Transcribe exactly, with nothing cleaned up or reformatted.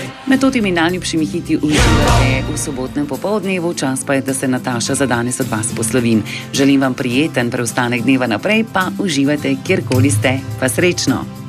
Med temi najljubšimi hiti uživate v sobotnem popoldnevu, čas pa je, da se Nataša za danes od vas poslovim. Želim vam prijeten preostanek dneva naprej, pa uživajte kjerkoli ste, pa srečno!